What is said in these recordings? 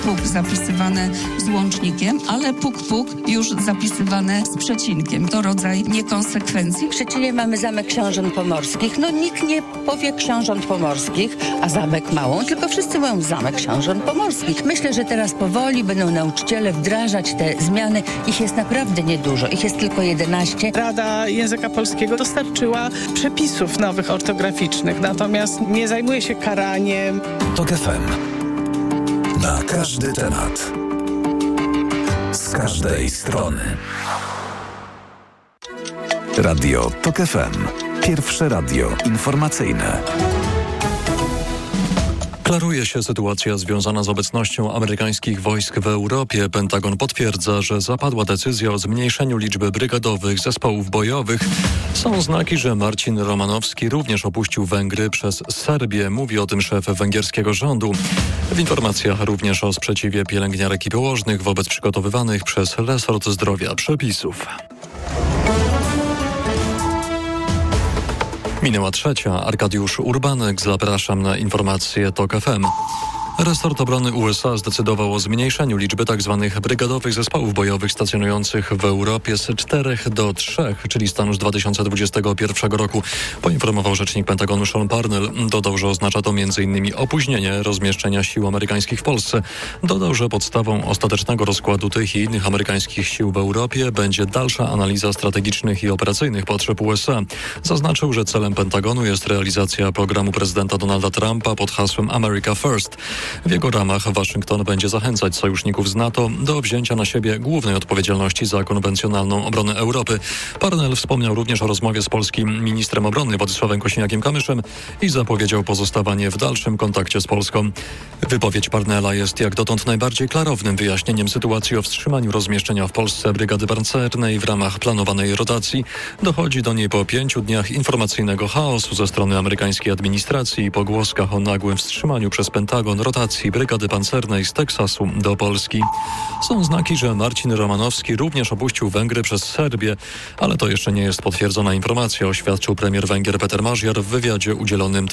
Puk zapisywane z łącznikiem, ale puk już zapisywane z przecinkiem. To rodzaj niekonsekwencji. W Szczecinie mamy Zamek Książąt Pomorskich. Nikt nie powie Książąt Pomorskich, a Zamek Małą, tylko wszyscy mówią Zamek Książąt Pomorskich. Myślę, że teraz powoli będą nauczyciele wdrażać te zmiany. Ich jest naprawdę niedużo. Ich jest tylko 11. Rada Języka Polskiego dostarczyła przepisów nowych ortograficznych, natomiast nie zajmuje się karaniem. TOK FM. Na każdy temat. Z każdej strony. Radio TOK FM. Pierwsze radio informacyjne. Klaruje się sytuacja związana z obecnością amerykańskich wojsk w Europie. Pentagon potwierdza, że zapadła decyzja o zmniejszeniu liczby brygadowych zespołów bojowych. Są znaki, że Marcin Romanowski również opuścił Węgry przez Serbię. Mówi o tym szef węgierskiego rządu. W informacjach również o sprzeciwie pielęgniarek i położnych wobec przygotowywanych przez resort zdrowia przepisów. Minęła 3. Arkadiusz Urbanek. Zapraszam na informacje TOK FM. Resort obrony USA zdecydował o zmniejszeniu liczby tzw. brygadowych zespołów bojowych stacjonujących w Europie z 4 do 3, czyli stanu z 2021 roku, poinformował rzecznik Pentagonu Sean Parnell. Dodał, że oznacza to m.in. opóźnienie rozmieszczenia sił amerykańskich w Polsce. Dodał, że podstawą ostatecznego rozkładu tych i innych amerykańskich sił w Europie będzie dalsza analiza strategicznych i operacyjnych potrzeb USA. Zaznaczył, że celem Pentagonu jest realizacja programu prezydenta Donalda Trumpa pod hasłem America First. W jego ramach Waszyngton będzie zachęcać sojuszników z NATO do wzięcia na siebie głównej odpowiedzialności za konwencjonalną obronę Europy. Parnell wspomniał również o rozmowie z polskim ministrem obrony Władysławem Kosiniakiem-Kamyszem i zapowiedział pozostawanie w dalszym kontakcie z Polską. Wypowiedź Parnella jest jak dotąd najbardziej klarownym wyjaśnieniem sytuacji o wstrzymaniu rozmieszczenia w Polsce brygady pancernej w ramach planowanej rotacji. Dochodzi do niej po 5 dniach informacyjnego chaosu ze strony amerykańskiej administracji i pogłoskach o nagłym wstrzymaniu przez Pentagon rotacji brygady pancernej z Teksasu do Polski. Są znaki, że Marcin Romanowski również opuścił Węgry przez Serbię, ale to jeszcze nie jest potwierdzona informacja, oświadczył premier Węgier Peter Mazjar w wywiadzie udzielonym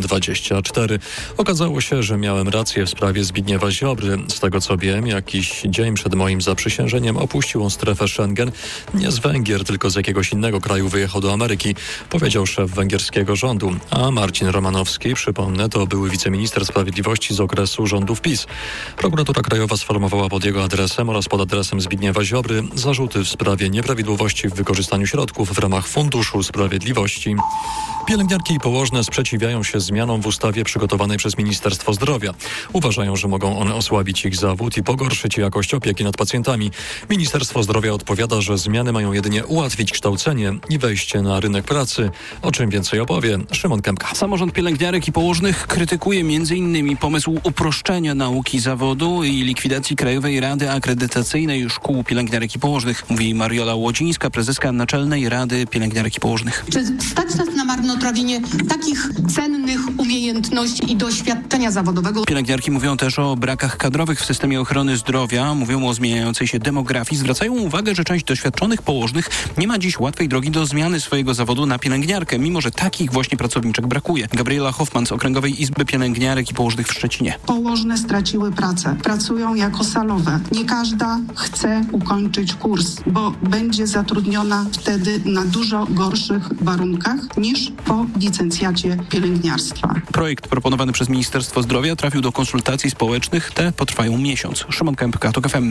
TVN24. Okazało się, że miałem rację w sprawie Zbigniewa Ziobry. Z tego co wiem, jakiś dzień przed moim zaprzysiężeniem opuścił on strefę Schengen. Nie z Węgier, tylko z jakiegoś innego kraju wyjechał do Ameryki, powiedział szef węgierskiego rządu. A Marcin Romanowski, przypomnę, to były wiceminister sprawiedliwości z okresu rządów PiS. Prokuratura Krajowa sformowała pod jego adresem oraz pod adresem Zbigniewa Ziobry zarzuty w sprawie nieprawidłowości w wykorzystaniu środków w ramach Funduszu Sprawiedliwości. Pielęgniarki i położne sprzeciwiają się zmianom w ustawie przygotowanej przez Ministerstwo Zdrowia. Uważają, że mogą one osłabić ich zawód i pogorszyć jakość opieki nad pacjentami. Ministerstwo Zdrowia odpowiada, że zmiany mają jedynie ułatwić kształcenie i wejście na rynek pracy. O czym więcej opowie Szymon Kępka. Samorząd pielęgniarek i położnych krytykuje m.in. pomysł uproszczenia nauki zawodu i likwidacji Krajowej Rady Akredytacyjnej Szkół Pielęgniarek i Położnych, mówi Mariola Łodzińska, prezeska Naczelnej Rady Pielęgniarek i Położnych. Czy stać nas na marnotrawienie takich cennych umiejętności i doświadczenia zawodowego? Pielęgniarki mówią też o brakach kadrowych w systemie ochrony zdrowia, mówią o zmieniającej się demografii, zwracają uwagę, że część doświadczonych położnych nie ma dziś łatwej drogi do zmiany swojego zawodu na pielęgniarkę, mimo że takich właśnie pracowniczek brakuje. Gabriela Hoffman z Okręgowej Izby Pielęgniarek i Położnych w Szczecinie. Położne straciły pracę. Pracują jako salowe. Nie każda chce ukończyć kurs, bo będzie zatrudniona wtedy na dużo gorszych warunkach niż po licencjacie pielęgniarstwa. Projekt proponowany przez Ministerstwo Zdrowia trafił do konsultacji społecznych. Te potrwają miesiąc. Szymon Kępka, TOK FM.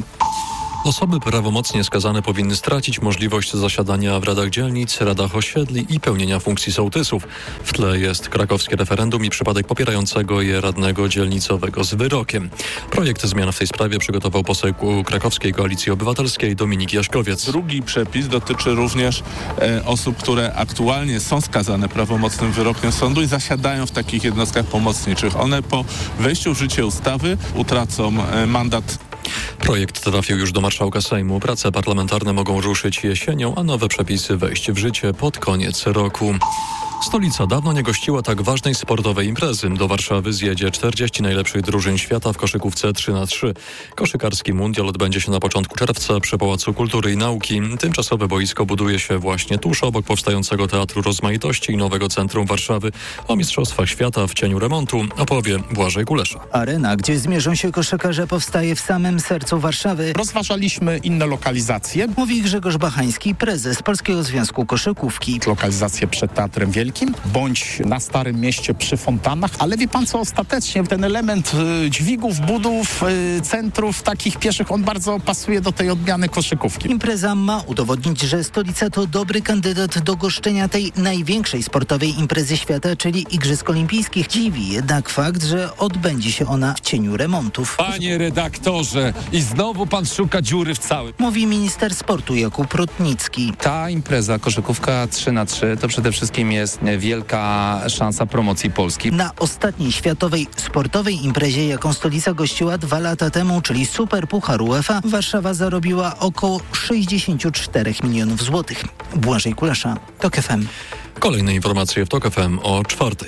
Osoby prawomocnie skazane powinny stracić możliwość zasiadania w radach dzielnic, radach osiedli i pełnienia funkcji sołtysów. W tle jest krakowskie referendum i przypadek popierającego je radnego dzielnicowego z wyrokiem. Projekt zmian w tej sprawie przygotował poseł Krakowskiej Koalicji Obywatelskiej Dominik Jaśkowiec. Drugi przepis dotyczy również osób, które aktualnie są skazane prawomocnym wyrokiem sądu i zasiadają w takich jednostkach pomocniczych. One po wejściu w życie ustawy utracą mandat. Projekt trafił już do marszałka Sejmu. Prace parlamentarne mogą ruszyć jesienią, a nowe przepisy wejść w życie pod koniec roku. Stolica dawno nie gościła tak ważnej sportowej imprezy. Do Warszawy zjedzie 40 najlepszych drużyn świata w koszykówce 3x3. Koszykarski mundial odbędzie się na początku czerwca przy Pałacu Kultury i Nauki. Tymczasowe boisko buduje się właśnie tuż obok powstającego Teatru Rozmaitości i nowego centrum Warszawy. O mistrzostwach świata w cieniu remontu opowie Błażej Kulesza. Arena, gdzie zmierzą się koszykarze, powstaje w samym sercu Warszawy. Rozważaliśmy inne lokalizacje. Mówi Grzegorz Bachański, prezes Polskiego Związku Koszykówki. Lokalizację przed Teatrem Wielkim, bądź na Starym Mieście przy fontannach, ale wie pan co, ostatecznie ten element dźwigów, budów, centrów takich pieszych, on bardzo pasuje do tej odmiany koszykówki. Impreza ma udowodnić, że Stolica to dobry kandydat do goszczenia tej największej sportowej imprezy świata, czyli Igrzysk Olimpijskich. Dziwi jednak fakt, że odbędzie się ona w cieniu remontów. Panie redaktorze, i znowu pan szuka dziury w całym. Mówi minister sportu Jakub Rutnicki. Ta impreza koszykówka 3x3 to przede wszystkim jest wielka szansa promocji Polski. Na ostatniej światowej sportowej imprezie, jaką Stolica gościła 2 lata temu, czyli Superpuchar UEFA, Warszawa zarobiła około 64 milionów złotych. Błażej Kulesza, TOK FM. Kolejne informacje w TOK FM o 4:00.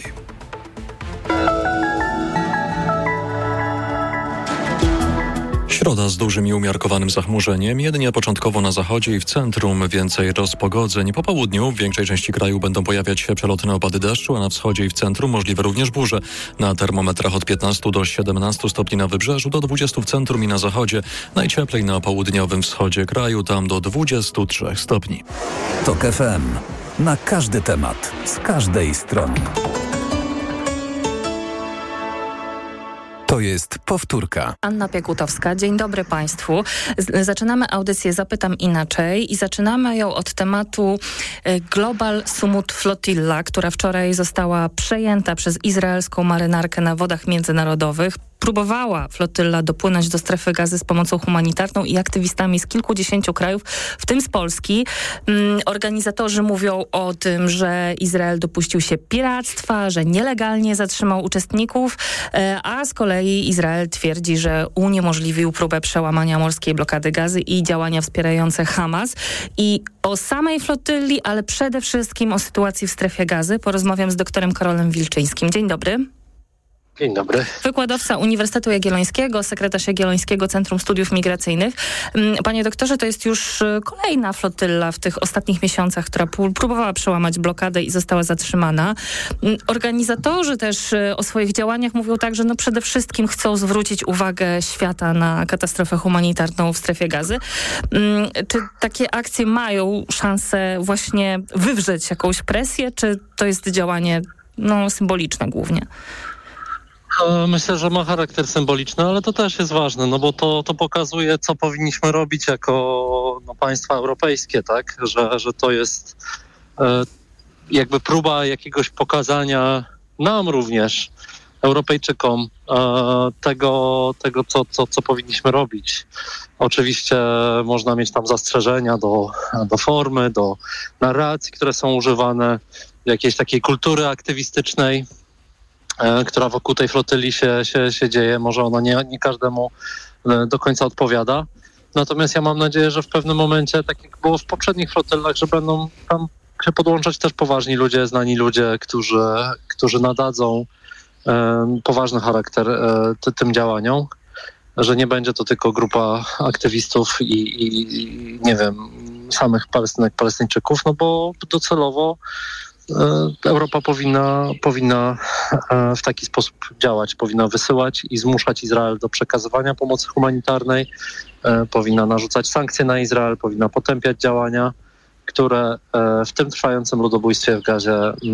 Środa z dużym i umiarkowanym zachmurzeniem, jedynie początkowo na zachodzie i w centrum więcej rozpogodzeń. Po południu w większej części kraju będą pojawiać się przelotne opady deszczu, a na wschodzie i w centrum możliwe również burze. Na termometrach od 15 do 17 stopni na wybrzeżu, do 20 w centrum i na zachodzie. Najcieplej na południowym wschodzie kraju, tam do 23 stopni. TOK FM. Na każdy temat, z każdej strony. To jest powtórka. Anna Piekutowska. Dzień dobry Państwu. Zaczynamy audycję Zapytam Inaczej i zaczynamy ją od tematu Global Sumut Flotilla, która wczoraj została przejęta przez izraelską marynarkę na wodach międzynarodowych. Próbowała flotylla dopłynąć do strefy Gazy z pomocą humanitarną i aktywistami z kilkudziesięciu krajów, w tym z Polski. Organizatorzy mówią o tym, że Izrael dopuścił się piractwa, że nielegalnie zatrzymał uczestników, a z kolei Izrael twierdzi, że uniemożliwił próbę przełamania morskiej blokady Gazy i działania wspierające Hamas. I o samej flotylli, ale przede wszystkim o sytuacji w strefie Gazy porozmawiam z doktorem Karolem Wilczyńskim. Dzień dobry. Dzień dobry. Wykładowca Uniwersytetu Jagiellońskiego, sekretarz Jagiellońskiego Centrum Studiów Migracyjnych. Panie doktorze, to jest już kolejna flotylla w tych ostatnich miesiącach, która próbowała przełamać blokadę i została zatrzymana. Organizatorzy też o swoich działaniach mówią tak, że przede wszystkim chcą zwrócić uwagę świata na katastrofę humanitarną w strefie Gazy. Czy takie akcje mają szansę właśnie wywrzeć jakąś presję, czy to jest działanie symboliczne głównie? Myślę, że ma charakter symboliczny, ale to też jest ważne, bo to pokazuje, co powinniśmy robić jako państwa europejskie, tak? Że to jest jakby próba jakiegoś pokazania nam również, Europejczykom, tego co powinniśmy robić. Oczywiście można mieć tam zastrzeżenia do formy, do narracji, które są używane, jakiejś takiej kultury aktywistycznej, która wokół tej flotyli się dzieje. Może ona nie każdemu do końca odpowiada. Natomiast ja mam nadzieję, że w pewnym momencie, tak jak było w poprzednich flotylach, że będą tam się podłączać też poważni ludzie, znani ludzie, którzy nadadzą poważny charakter tym działaniom. Że nie będzie to tylko grupa aktywistów i nie wiem, samych Palestynek, Palestyńczyków, bo docelowo Europa powinna w taki sposób działać, powinna wysyłać i zmuszać Izrael do przekazywania pomocy humanitarnej, powinna narzucać sankcje na Izrael, powinna potępiać działania, które w tym trwającym ludobójstwie w Gazie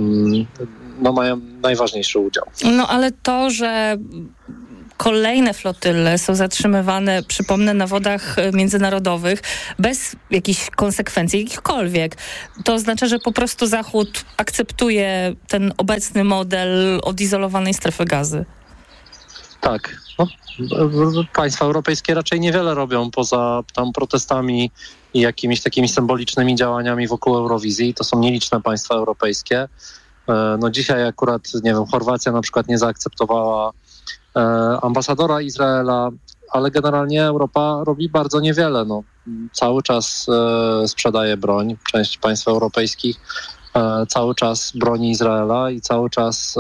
mają najważniejszy udział. Ale to, że kolejne flotyle są zatrzymywane, przypomnę, na wodach międzynarodowych bez jakichś konsekwencji, jakichkolwiek. To oznacza, że po prostu Zachód akceptuje ten obecny model odizolowanej strefy Gazy. Tak. Państwa europejskie raczej niewiele robią poza tam protestami i jakimiś takimi symbolicznymi działaniami wokół Eurowizji. To są nieliczne państwa europejskie. Dzisiaj akurat, nie wiem, Chorwacja na przykład nie zaakceptowała ambasadora Izraela, ale generalnie Europa robi bardzo niewiele. Cały czas sprzedaje broń, część państw europejskich. cały czas broni Izraela i cały czas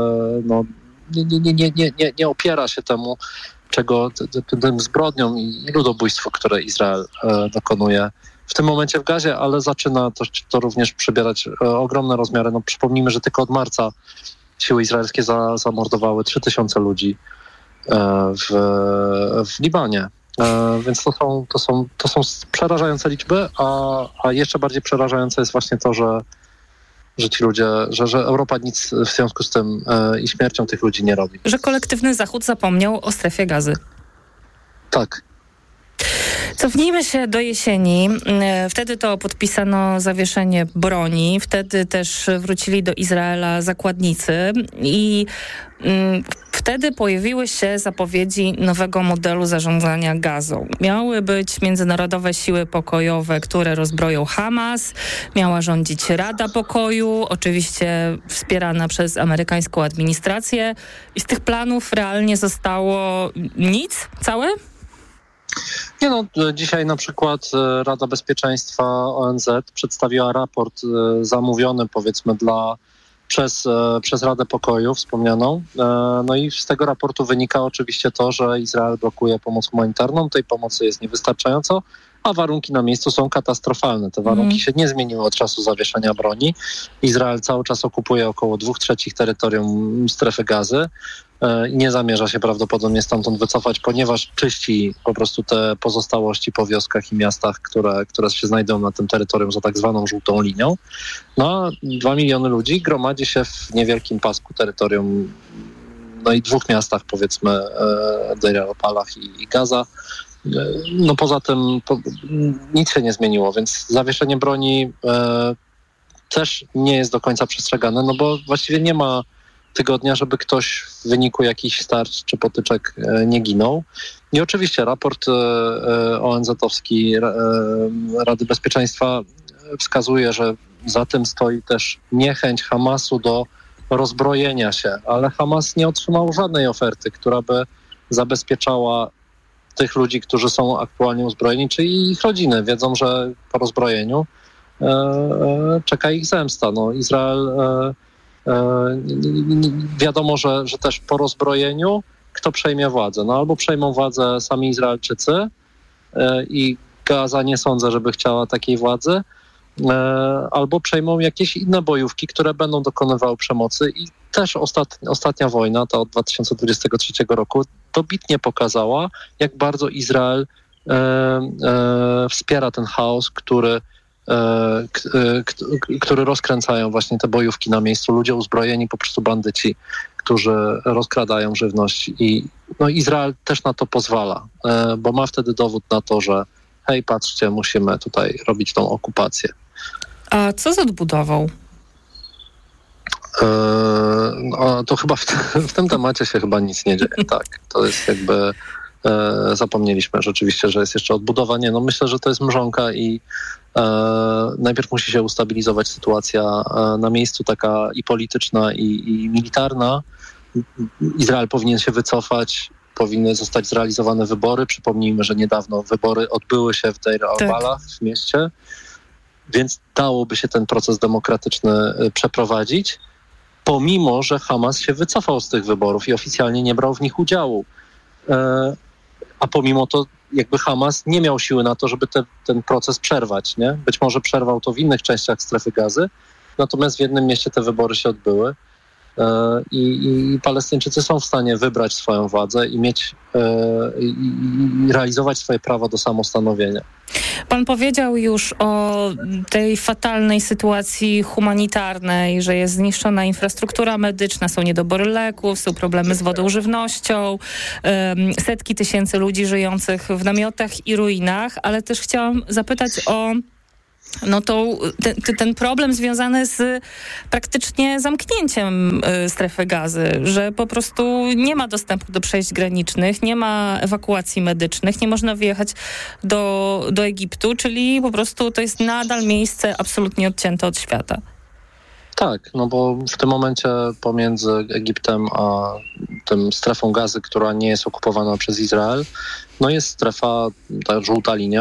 nie opiera się temu, tym zbrodniom i ludobójstwu, które Izrael dokonuje w tym momencie w Gazie, ale zaczyna to również przybierać ogromne rozmiary. No, przypomnijmy, że tylko od marca siły izraelskie zamordowały 3000 ludzi w Libanie. Więc to są przerażające liczby, a jeszcze bardziej przerażające jest właśnie to, że ci ludzie, że Europa nic w związku z tym i śmiercią tych ludzi nie robi. Że kolektywny Zachód zapomniał o strefie Gazy. Tak. Cofnijmy się do jesieni. Wtedy to podpisano zawieszenie broni. Wtedy też wrócili do Izraela zakładnicy i wtedy pojawiły się zapowiedzi nowego modelu zarządzania Gazą. Miały być międzynarodowe siły pokojowe, które rozbroją Hamas. Miała rządzić Rada Pokoju, oczywiście wspierana przez amerykańską administrację. I z tych planów realnie zostało nic? Całe? Nie no, dzisiaj na przykład Rada Bezpieczeństwa ONZ przedstawiła raport zamówiony powiedzmy przez Radę Pokoju wspomnianą. No i z tego raportu wynika oczywiście to, że Izrael blokuje pomoc humanitarną. Tej pomocy jest niewystarczająco, a warunki na miejscu są katastrofalne. Te warunki się nie zmieniły od czasu zawieszenia broni. Izrael cały czas okupuje około 2/3 terytorium strefy Gazy i nie zamierza się prawdopodobnie stamtąd wycofać, ponieważ czyści po prostu te pozostałości po wioskach i miastach, które się znajdują na tym terytorium za tak zwaną żółtą linią. No, 2 miliony ludzi gromadzi się w niewielkim pasku terytorium, no i 2 miastach, powiedzmy Deir el-Balah i Gaza. No poza tym nic się nie zmieniło, więc zawieszenie broni też nie jest do końca przestrzegane, no bo właściwie nie ma tygodnia, żeby ktoś w wyniku jakichś starć czy potyczek nie ginął. I oczywiście raport ONZ-owski Rady Bezpieczeństwa wskazuje, że za tym stoi też niechęć Hamasu do rozbrojenia się, ale Hamas nie otrzymał żadnej oferty, która by zabezpieczała tych ludzi, którzy są aktualnie uzbrojeni, czy ich rodziny. Wiedzą, że po rozbrojeniu czeka ich zemsta. No, Izrael wiadomo, że też po rozbrojeniu kto przejmie władzę? No albo przejmą władzę sami Izraelczycy i Gaza nie sądzę, żeby chciała takiej władzy, albo przejmą jakieś inne bojówki, które będą dokonywały przemocy i też ostatnia wojna, ta od 2023 roku, dobitnie pokazała, jak bardzo Izrael wspiera ten chaos, który rozkręcają właśnie te bojówki na miejscu. Ludzie uzbrojeni, po prostu bandyci, którzy rozkradają żywność i no Izrael też na to pozwala, bo ma wtedy dowód na to, że hej, patrzcie, musimy tutaj robić tą okupację. A co z odbudową? To chyba w tym temacie się chyba nic nie dzieje. Tak, to jest jakby zapomnieliśmy rzeczywiście, że jest jeszcze odbudowa. Nie, no myślę, że to jest mrzonka i najpierw musi się ustabilizować sytuacja na miejscu, taka i polityczna, i militarna. Izrael powinien się wycofać, powinny zostać zrealizowane wybory. Przypomnijmy, że niedawno wybory odbyły się w Deir el-Balah, w mieście, więc dałoby się ten proces demokratyczny przeprowadzić, pomimo że Hamas się wycofał z tych wyborów i oficjalnie nie brał w nich udziału. A pomimo to jakby Hamas nie miał siły na to, żeby ten proces przerwać, nie? Być może przerwał to w innych częściach strefy Gazy, natomiast w jednym mieście te wybory się odbyły i Palestyńczycy są w stanie wybrać swoją władzę i mieć i realizować swoje prawa do samostanowienia. Pan powiedział już o tej fatalnej sytuacji humanitarnej, że jest zniszczona infrastruktura medyczna, są niedobory leków, są problemy z wodą, żywnością, setki tysięcy ludzi żyjących w namiotach i ruinach, ale też chciałam zapytać o ten problem związany z praktycznie zamknięciem strefy Gazy, że po prostu nie ma dostępu do przejść granicznych, nie ma ewakuacji medycznych, nie można wyjechać do Egiptu, czyli po prostu to jest nadal miejsce absolutnie odcięte od świata. Tak, no bo w tym momencie pomiędzy Egiptem a tym strefą Gazy, która nie jest okupowana przez Izrael, no jest strefa, ta żółta linia,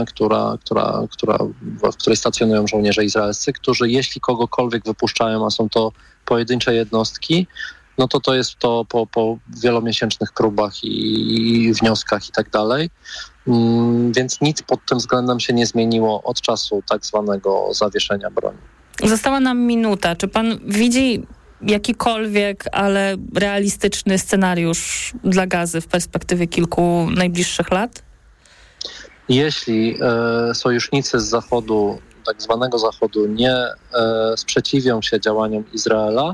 w której stacjonują żołnierze izraelscy, którzy jeśli kogokolwiek wypuszczają, a są to pojedyncze jednostki, no to jest to po wielomiesięcznych próbach i wnioskach i tak dalej. Więc nic pod tym względem się nie zmieniło od czasu tak zwanego zawieszenia broni. Została nam minuta. Czy pan widzi jakikolwiek, ale realistyczny scenariusz dla Gazy w perspektywie kilku najbliższych lat? Jeśli sojusznicy z Zachodu, tak zwanego Zachodu, nie sprzeciwią się działaniom Izraela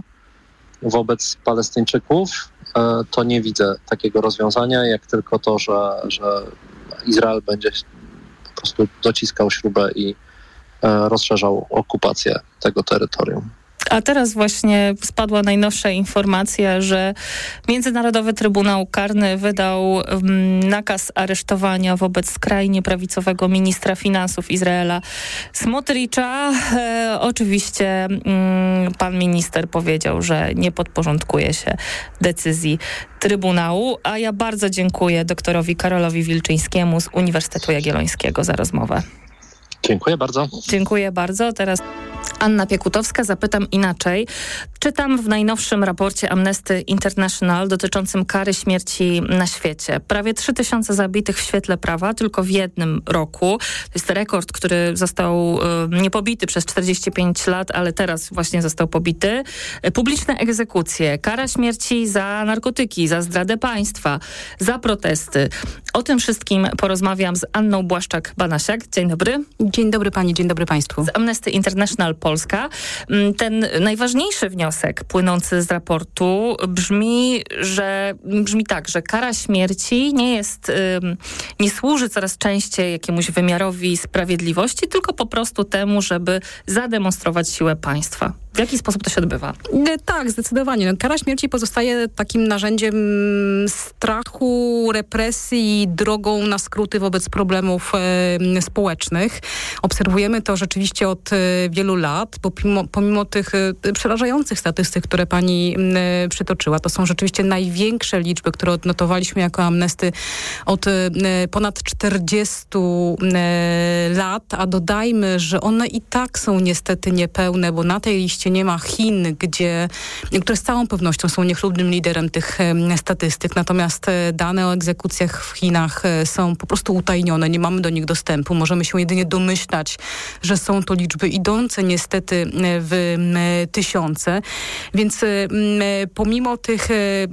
wobec Palestyńczyków, to nie widzę takiego rozwiązania, jak tylko to, że Izrael będzie po prostu dociskał śrubę i rozszerzał okupację tego terytorium. A teraz właśnie spadła najnowsza informacja, że Międzynarodowy Trybunał Karny wydał nakaz aresztowania wobec skrajnie prawicowego ministra finansów Izraela Smotricza. Oczywiście pan minister powiedział, że nie podporządkuje się decyzji Trybunału, a ja bardzo dziękuję doktorowi Karolowi Wilczyńskiemu z Uniwersytetu Jagiellońskiego za rozmowę. Dziękuję bardzo. Dziękuję bardzo. Teraz Anna Piekutowska. Zapytam inaczej. Czytam w najnowszym raporcie Amnesty International dotyczącym kary śmierci na świecie. Prawie 3000 zabitych w świetle prawa tylko w jednym roku. To jest rekord, który został niepobity przez 45 lat, ale teraz właśnie został pobity. Publiczne egzekucje, kara śmierci za narkotyki, za zdradę państwa, za protesty. O tym wszystkim porozmawiam z Anną Błaszczak-Banasiak. Dzień dobry. Dzień dobry pani, dzień dobry państwu. Z Amnesty International Polska. Ten najważniejszy wniosek płynący z raportu brzmi tak, że kara śmierci nie służy coraz częściej jakiemuś wymiarowi sprawiedliwości, tylko po prostu temu, żeby zademonstrować siłę państwa. W jaki sposób to się odbywa? Tak, zdecydowanie. Kara śmierci pozostaje takim narzędziem strachu, represji, drogą na skróty wobec problemów społecznych. Obserwujemy to rzeczywiście od wielu lat, bo pomimo tych przerażających statystyk, które pani przytoczyła, to są rzeczywiście największe liczby, które odnotowaliśmy jako Amnesty od ponad 40 lat, a dodajmy, że one i tak są niestety niepełne, bo na tej liście nie ma Chin, które z całą pewnością są niechlubnym liderem tych statystyk. Natomiast dane o egzekucjach w Chinach są po prostu utajnione. Nie mamy do nich dostępu. Możemy się jedynie domyślać, że są to liczby idące niestety w tysiące. Więc pomimo tych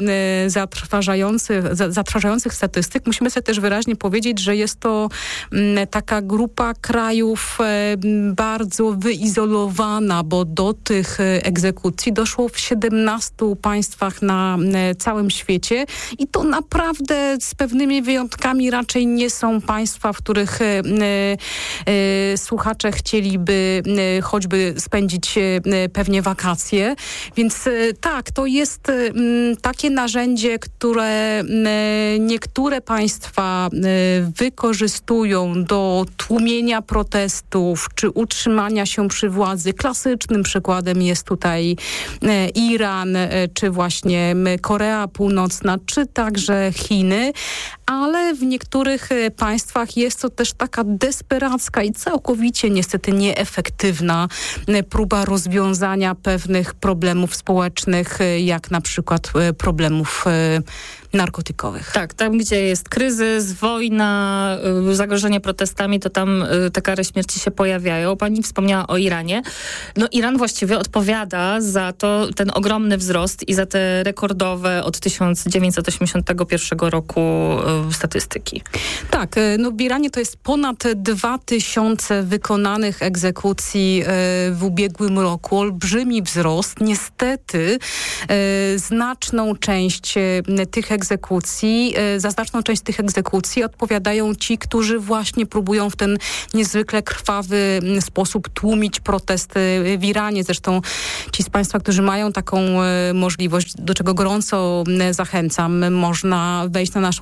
zatrważających statystyk, musimy sobie też wyraźnie powiedzieć, że jest to taka grupa krajów bardzo wyizolowana, bo do tych egzekucji doszło w 17 państwach na całym świecie i to naprawdę z pewnymi wyjątkami raczej nie są państwa, w których słuchacze chcieliby choćby spędzić pewnie wakacje. Więc tak, to jest takie narzędzie, które niektóre państwa wykorzystują do tłumienia protestów czy utrzymania się przy władzy. Klasycznym przykładem jest tutaj Iran, czy właśnie Korea Północna, czy także Chiny, ale w niektórych państwach jest to też taka desperacka i całkowicie niestety nieefektywna próba rozwiązania pewnych problemów społecznych, jak na przykład problemów narkotykowych. Tak, tam gdzie jest kryzys, wojna, zagrożenie protestami, to tam te kary śmierci się pojawiają. Pani wspomniała o Iranie. No Iran właściwie odpowiada za ten ogromny wzrost i za te rekordowe od 1981 roku statystyki. Tak, no w Iranie to jest ponad 2000 wykonanych egzekucji w ubiegłym roku. Olbrzymi wzrost. Niestety znaczną część tych egzekucji, za znaczną część tych egzekucji odpowiadają ci, którzy właśnie próbują w ten niezwykle krwawy sposób tłumić protesty w Iranie. Zresztą ci z państwa, którzy mają taką możliwość, do czego gorąco zachęcam, można wejść na naszą stronę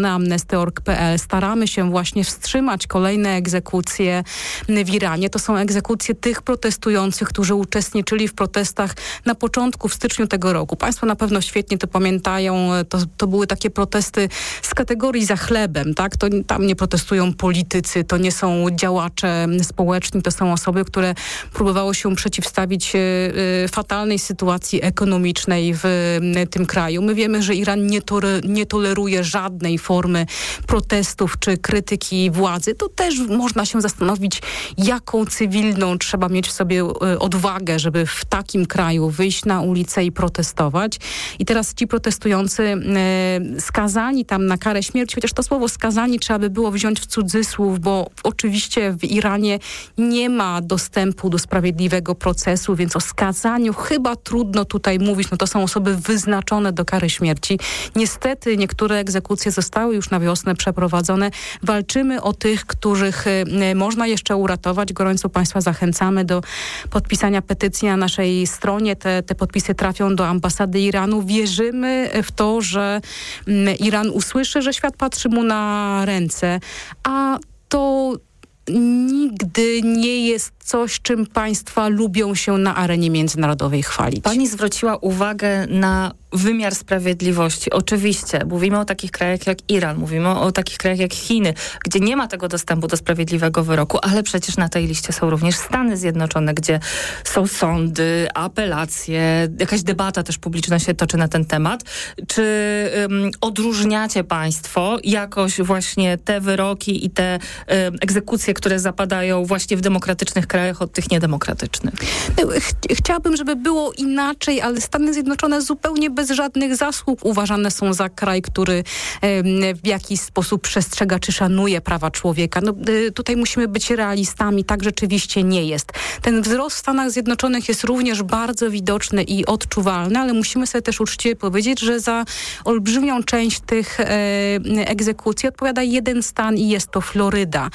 na amnesty.org.pl staramy się właśnie wstrzymać kolejne egzekucje w Iranie. To są egzekucje tych protestujących, którzy uczestniczyli w protestach na początku, w styczniu tego roku. Państwo na pewno świetnie to pamiętają. To były takie protesty z kategorii za chlebem, tak? Tam nie protestują politycy, to nie są działacze społeczni, to są osoby, które próbowały się przeciwstawić fatalnej sytuacji ekonomicznej w tym kraju. My wiemy, że Iran nie toleruje żadnej formy protestów czy krytyki władzy. To też można się zastanowić, jaką cywilną trzeba mieć w sobie odwagę, żeby w takim kraju wyjść na ulicę i protestować. I teraz ci protestujący skazani tam na karę śmierci, chociaż to słowo skazani trzeba by było wziąć w cudzysłów, bo oczywiście w Iranie nie ma dostępu do sprawiedliwego procesu, więc o skazaniu chyba trudno tutaj mówić. No to są osoby wyznaczone do kary śmierci. Niestety niektóre egzekucje zostały już na wiosnę przeprowadzone. Walczymy o tych, których można jeszcze uratować. Gorąco Państwa zachęcamy do podpisania petycji na naszej stronie. Te podpisy trafią do ambasady Iranu. Wierzymy w to, że Iran usłyszy, że świat patrzy mu na ręce, a to nigdy nie jest coś, czym państwa lubią się na arenie międzynarodowej chwalić. Pani zwróciła uwagę na wymiar sprawiedliwości. Oczywiście, mówimy o takich krajach jak Iran, mówimy o takich krajach jak Chiny, gdzie nie ma tego dostępu do sprawiedliwego wyroku, ale przecież na tej liście są również Stany Zjednoczone, gdzie są sądy, apelacje, jakaś debata też publiczna się toczy na ten temat. Czy odróżniacie państwo jakoś właśnie te wyroki i te egzekucje, które zapadają właśnie w demokratycznych krajach od tych niedemokratycznych? Chciałabym, żeby było inaczej, ale Stany Zjednoczone zupełnie bez żadnych zasług uważane są za kraj, który w jakiś sposób przestrzega czy szanuje prawa człowieka. No, tutaj musimy być realistami. Tak rzeczywiście nie jest. Ten wzrost w Stanach Zjednoczonych jest również bardzo widoczny i odczuwalny, ale musimy sobie też uczciwie powiedzieć, że za olbrzymią część tych egzekucji odpowiada jeden stan i jest to Floryda.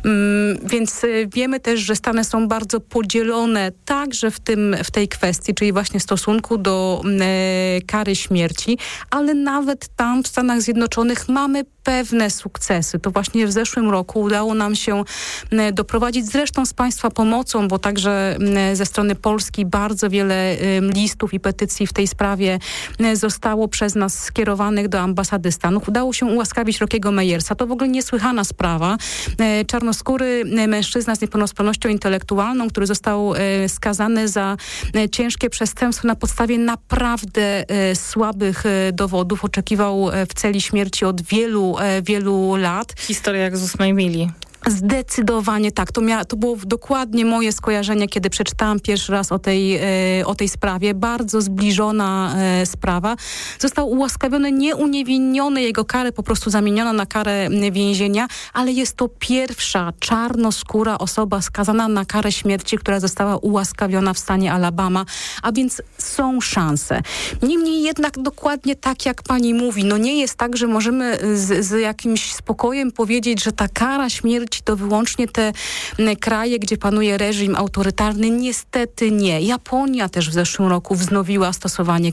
Więc wiemy też, że Stany są bardzo podzielone także w tej kwestii, czyli właśnie w stosunku do kary śmierci, ale nawet tam w Stanach Zjednoczonych mamy pewne sukcesy. To właśnie w zeszłym roku udało nam się doprowadzić, zresztą z Państwa pomocą, bo także ze strony Polski bardzo wiele listów i petycji w tej sprawie zostało przez nas skierowanych do ambasady Stanów. Udało się ułaskawić Rockiego Meyersa. To w ogóle niesłychana sprawa. Czarnoskóry mężczyzna z niepełnosprawnością intelektualną, który został skazany za ciężkie przestępstwo na podstawie naprawdę słabych dowodów. Oczekiwał w celi śmierci od wielu lat. Historia jak z 8 mili. Zdecydowanie tak. To było dokładnie moje skojarzenie, kiedy przeczytałam pierwszy raz o tej sprawie. Bardzo zbliżona sprawa. Został ułaskawiony, nie uniewinniony, jego karę po prostu zamieniona na karę więzienia, ale jest to pierwsza czarnoskóra osoba skazana na karę śmierci, która została ułaskawiona w stanie Alabama, a więc są szanse. Niemniej jednak dokładnie tak, jak pani mówi, no nie jest tak, że możemy z jakimś spokojem powiedzieć, że ta kara śmierci to wyłącznie te kraje, gdzie panuje reżim autorytarny. Niestety nie. Japonia też w zeszłym roku wznowiła stosowanie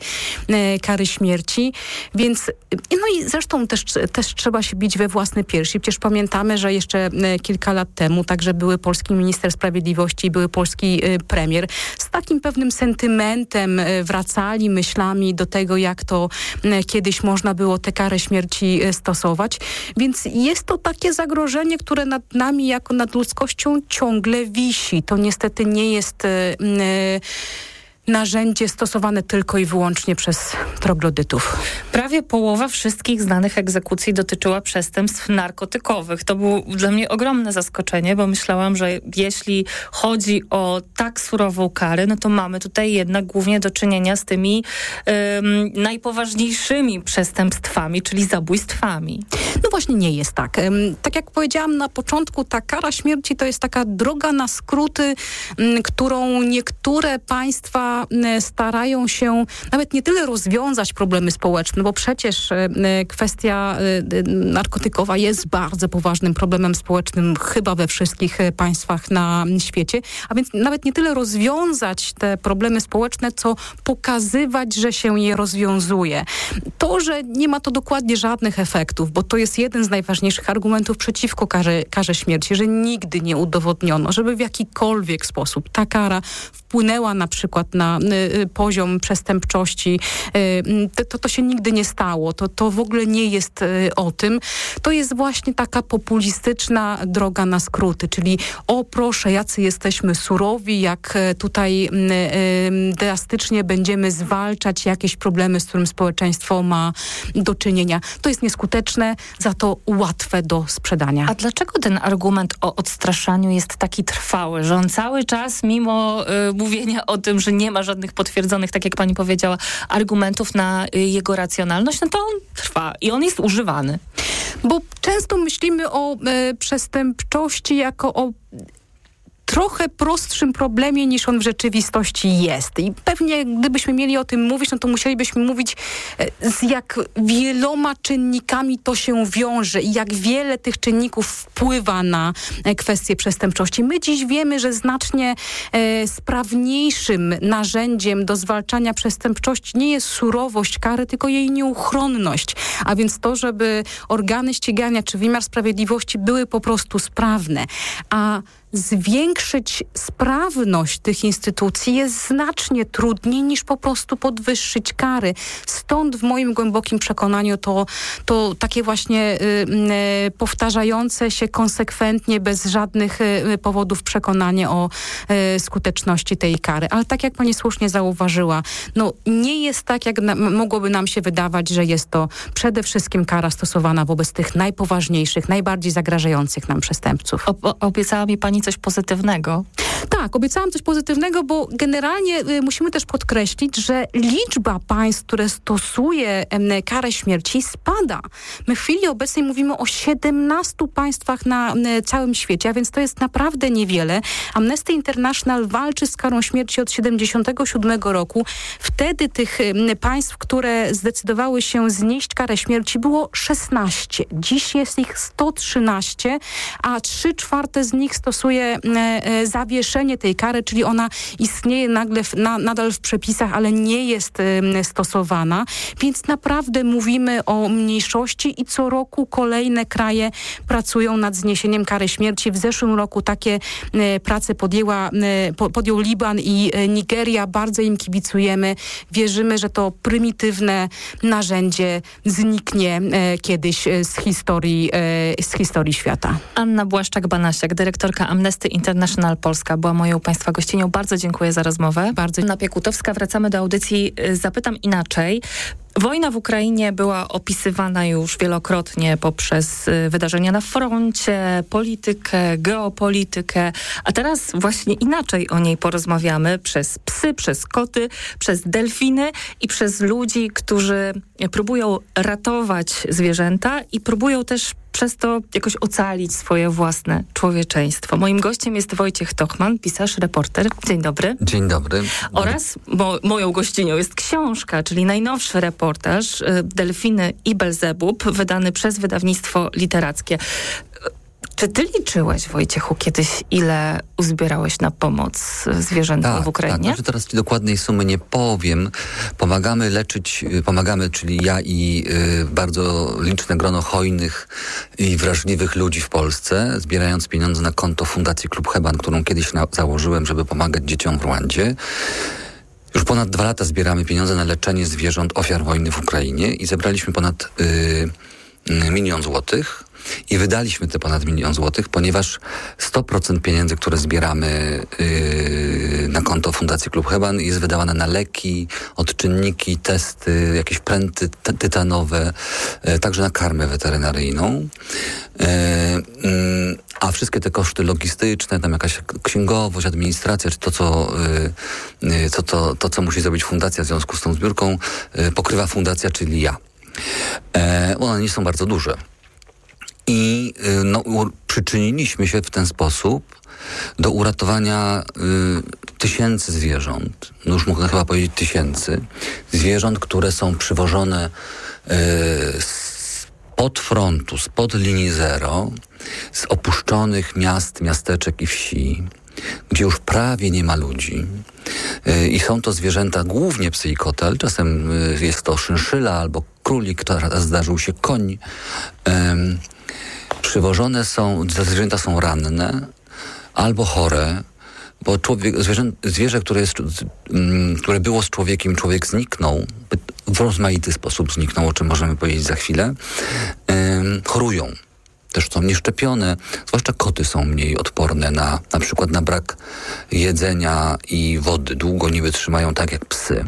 kary śmierci. Więc, no i zresztą też trzeba się bić we własne piersi. Przecież pamiętamy, że jeszcze kilka lat temu także były polski minister sprawiedliwości i były polski premier. Z takim pewnym sentymentem wracali myślami do tego, jak to kiedyś można było tę karę śmierci stosować. Więc jest to takie zagrożenie, które nad nami jako nad ludzkością ciągle wisi. To niestety nie jest narzędzie stosowane tylko i wyłącznie przez troglodytów. Prawie połowa wszystkich znanych egzekucji dotyczyła przestępstw narkotykowych. To było dla mnie ogromne zaskoczenie, bo myślałam, że jeśli chodzi o tak surową karę, no to mamy tutaj jednak głównie do czynienia z tymi najpoważniejszymi przestępstwami, czyli zabójstwami. No właśnie nie jest tak. Tak jak powiedziałam na początku, ta kara śmierci to jest taka droga na skróty, którą niektóre państwa starają się nawet nie tyle rozwiązać problemy społeczne, bo przecież kwestia narkotykowa jest bardzo poważnym problemem społecznym chyba we wszystkich państwach na świecie, a więc nawet nie tyle rozwiązać te problemy społeczne, co pokazywać, że się je rozwiązuje. To, że nie ma to dokładnie żadnych efektów, bo to jest jeden z najważniejszych argumentów przeciwko karze śmierci, że nigdy nie udowodniono, żeby w jakikolwiek sposób ta kara wpłynęła na przykład na poziom przestępczości. To się nigdy nie stało. To w ogóle nie jest o tym. To jest właśnie taka populistyczna droga na skróty, czyli o proszę, jacy jesteśmy surowi, jak tutaj drastycznie będziemy zwalczać jakieś problemy, z którym społeczeństwo ma do czynienia. To jest nieskuteczne, za to łatwe do sprzedania. A dlaczego ten argument o odstraszaniu jest taki trwały, że on cały czas, mimo mówienia o tym, że nie ma żadnych potwierdzonych, tak jak pani powiedziała, argumentów na jego racjonalność, no to on trwa i on jest używany? Bo często myślimy o przestępczości jako o trochę prostszym problemie, niż on w rzeczywistości jest. I pewnie gdybyśmy mieli o tym mówić, no to musielibyśmy mówić, z jak wieloma czynnikami to się wiąże i jak wiele tych czynników wpływa na kwestię przestępczości. My dziś wiemy, że znacznie sprawniejszym narzędziem do zwalczania przestępczości nie jest surowość kary, tylko jej nieuchronność. A więc to, żeby organy ścigania czy wymiar sprawiedliwości były po prostu sprawne. A zwiększyć sprawność tych instytucji jest znacznie trudniej niż po prostu podwyższyć kary. Stąd w moim głębokim przekonaniu to takie właśnie powtarzające się konsekwentnie, bez żadnych powodów przekonanie o skuteczności tej kary. Ale tak jak pani słusznie zauważyła, no nie jest tak, jak mogłoby nam się wydawać, że jest to przede wszystkim kara stosowana wobec tych najpoważniejszych, najbardziej zagrażających nam przestępców. Obiecała mi pani coś pozytywnego. Tak, obiecałam coś pozytywnego, bo generalnie musimy też podkreślić, że liczba państw, które stosuje karę śmierci, spada. My w chwili obecnej mówimy o 17 państwach na całym świecie, a więc to jest naprawdę niewiele. Amnesty International walczy z karą śmierci od 1977 roku. Wtedy tych państw, które zdecydowały się znieść karę śmierci, było 16. Dziś jest ich 113, a 3/4 z nich stosuje zawieszenie tej kary, czyli ona istnieje nadal w przepisach, ale nie jest stosowana. Więc naprawdę mówimy o mniejszości i co roku kolejne kraje pracują nad zniesieniem kary śmierci. W zeszłym roku takie prace podjął Liban i Nigeria. Bardzo im kibicujemy. Wierzymy, że to prymitywne narzędzie zniknie kiedyś z historii świata. Anna Błaszczak-Banasiak, dyrektorka Amnesty International Polska, była moją państwa gościnią. Bardzo dziękuję za rozmowę. Anna Piekutowska. Wracamy do audycji Zapytam Inaczej. Wojna w Ukrainie była opisywana już wielokrotnie poprzez wydarzenia na froncie, politykę, geopolitykę, a teraz właśnie inaczej o niej porozmawiamy przez psy, przez koty, przez delfiny i przez ludzi, którzy próbują ratować zwierzęta i próbują też przez to jakoś ocalić swoje własne człowieczeństwo. Moim gościem jest Wojciech Tochman, pisarz, reporter. Dzień dobry. Dzień dobry. Oraz moją gościnią jest książka, czyli najnowszy reportaż Delfiny i Belzebub, wydany przez wydawnictwo literackie. Czy ty liczyłeś, Wojciechu, kiedyś, ile uzbierałeś na pomoc zwierzętom w Ukrainie? Tak, teraz ci dokładnej sumy nie powiem. Pomagamy, czyli ja i bardzo liczne grono hojnych i wrażliwych ludzi w Polsce, zbierając pieniądze na konto Fundacji Klub Heban, którą kiedyś założyłem, żeby pomagać dzieciom w Rwandzie. Już ponad 2 lata zbieramy pieniądze na leczenie zwierząt ofiar wojny w Ukrainie i zebraliśmy ponad 1 milion złotych. I wydaliśmy te ponad 1 milion złotych, ponieważ 100% pieniędzy, które zbieramy na konto Fundacji Klub Heban, jest wydawane na leki, odczynniki, testy, jakieś pręty tytanowe, także na karmę weterynaryjną. A wszystkie te koszty logistyczne, tam jakaś księgowość, administracja, czy to, co musi zrobić fundacja w związku z tą zbiórką, pokrywa fundacja, czyli ja. One nie są bardzo duże. I przyczyniliśmy się w ten sposób do uratowania tysięcy zwierząt, no już mogę chyba powiedzieć tysięcy, zwierząt, które są przywożone spod frontu, spod linii zero, z opuszczonych miast, miasteczek i wsi, gdzie już prawie nie ma ludzi. I są to zwierzęta, głównie psy i koty, ale czasem jest to szynszyla albo królik, teraz zdarzył się koń. Przywożone są, zwierzęta są ranne albo chore, bo zwierzę, które było z człowiekiem, człowiek zniknął, w rozmaity sposób zniknął, o czym możemy powiedzieć za chwilę, chorują. Też są nieszczepione, zwłaszcza koty są mniej odporne na przykład na brak jedzenia i wody. Długo nie wytrzymają tak jak psy.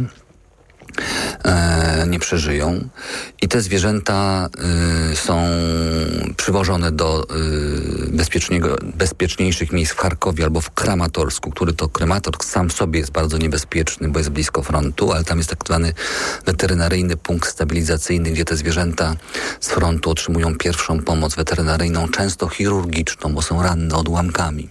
Nie przeżyją. I te zwierzęta są przywożone do bezpieczniejszych miejsc w Charkowie albo w Kramatorsku, który to Kramatorsk sam w sobie jest bardzo niebezpieczny, bo jest blisko frontu, ale tam jest tak zwany weterynaryjny punkt stabilizacyjny, gdzie te zwierzęta z frontu otrzymują pierwszą pomoc weterynaryjną, często chirurgiczną, bo są ranne odłamkami.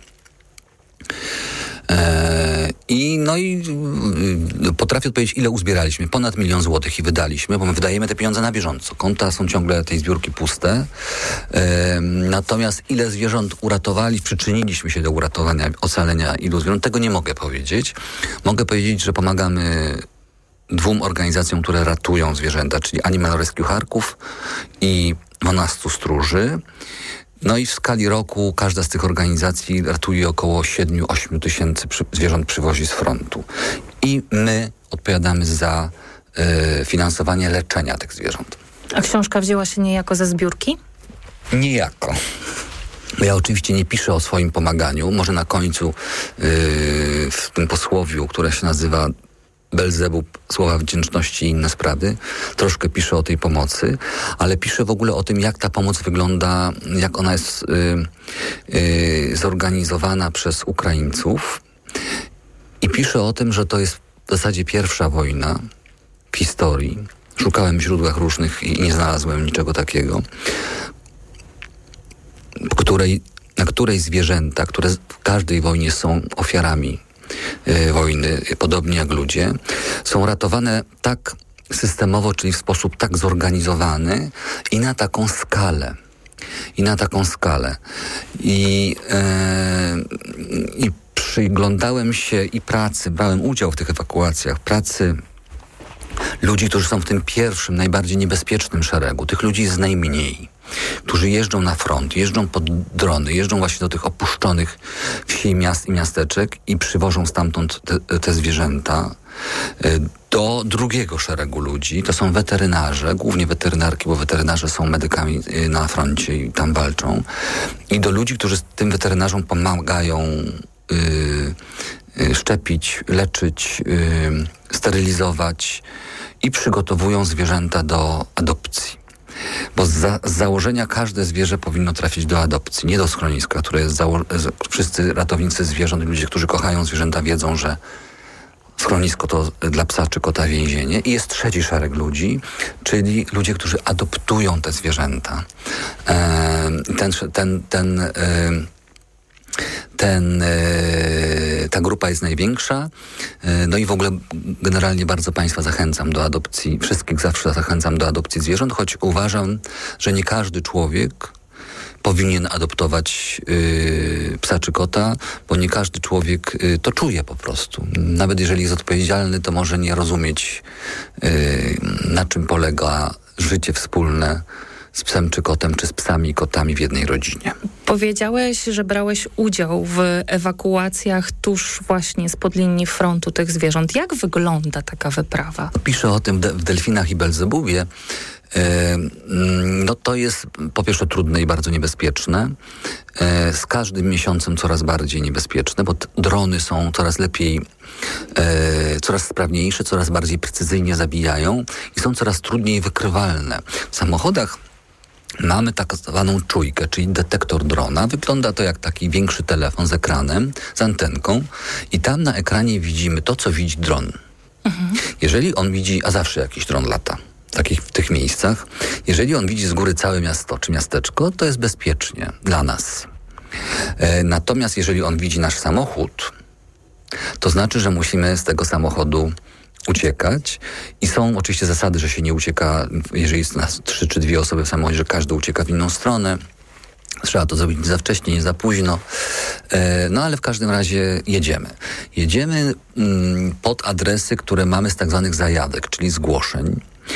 I potrafię odpowiedzieć, ile uzbieraliśmy. Ponad 1 000 000 złotych i wydaliśmy, bo my wydajemy te pieniądze na bieżąco. Konta są ciągle tej zbiórki puste. Natomiast ile zwierząt przyczyniliśmy się do uratowania, ocalenia ilu zwierząt, tego nie mogę powiedzieć. Mogę powiedzieć, że pomagamy 2 organizacjom, które ratują zwierzęta, czyli Animal Rescue Charków i 12 stróży. No i w skali roku każda z tych organizacji ratuje około 7-8 tysięcy zwierząt przywozi z frontu. I my odpowiadamy za finansowanie leczenia tych zwierząt. A książka wzięła się niejako ze zbiórki? Niejako. Ja oczywiście nie piszę o swoim pomaganiu. Może na końcu w tym posłowiu, które się nazywa Belzebub, słowa wdzięczności i inne sprawy. Troszkę piszę o tej pomocy, ale piszę w ogóle o tym, jak ta pomoc wygląda, jak ona jest zorganizowana przez Ukraińców. I piszę o tym, że to jest w zasadzie pierwsza wojna w historii. Szukałem w źródłach różnych i nie znalazłem niczego takiego, na której zwierzęta, które w każdej wojnie są ofiarami wojny, podobnie jak ludzie, są ratowane tak systemowo, czyli w sposób tak zorganizowany i na taką skalę. I przyglądałem się i brałem udział w tych ewakuacjach, pracy ludzi, którzy są w tym pierwszym, najbardziej niebezpiecznym szeregu. Tych ludzi jest najmniej, którzy jeżdżą na front, jeżdżą pod drony, jeżdżą właśnie do tych opuszczonych wsi, miast i miasteczek i przywożą stamtąd te zwierzęta do drugiego szeregu ludzi. To są weterynarze, głównie weterynarki, bo weterynarze są medykami na froncie i tam walczą. I do ludzi, którzy tym weterynarzom pomagają szczepić, leczyć, sterylizować i przygotowują zwierzęta do adopcji. Bo z założenia każde zwierzę powinno trafić do adopcji, nie do schroniska, które jest wszyscy ratownicy zwierząt, ludzie, którzy kochają zwierzęta, wiedzą, że schronisko to dla psa czy kota więzienie. I jest trzeci szereg czyli ludzie, którzy adoptują te zwierzęta. Ta grupa jest największa. No i w ogóle generalnie bardzo Państwa zachęcam do adopcji. Wszystkich zawsze zachęcam do adopcji zwierząt, choć uważam, że nie każdy człowiek powinien adoptować psa czy kota, bo nie każdy człowiek to czuje po prostu. Nawet jeżeli jest odpowiedzialny, to może nie rozumieć, na czym polega życie wspólne z psem czy kotem, czy z psami i kotami w jednej rodzinie. Powiedziałeś, że brałeś udział w ewakuacjach tuż właśnie spod linii frontu tych zwierząt. Jak wygląda taka wyprawa? Piszę o tym w Delfinach i Belzebubie. No to jest po pierwsze trudne i bardzo niebezpieczne. Z każdym miesiącem coraz bardziej niebezpieczne, bo drony są coraz lepiej, coraz sprawniejsze, coraz bardziej precyzyjnie zabijają i są coraz trudniej wykrywalne. W samochodach mamy tak zwaną czujkę, czyli detektor drona. Wygląda to jak taki większy telefon z ekranem, z antenką i tam na ekranie widzimy to, co widzi dron. Jeżeli on widzi, a zawsze jakiś dron lata, w tych miejscach, jeżeli on widzi z góry całe miasto czy miasteczko, to jest bezpiecznie dla nas. Natomiast jeżeli on widzi nasz samochód, to znaczy, że musimy z tego samochodu uciekać i są oczywiście zasady, że się nie ucieka, jeżeli jest nas 3 czy 2 osoby w samochodzie, że każdy ucieka w inną stronę. Trzeba to zrobić nie za wcześnie, nie za późno. No ale w każdym razie jedziemy. Jedziemy pod adresy, które mamy z tak zwanych zajawek, czyli zgłoszeń.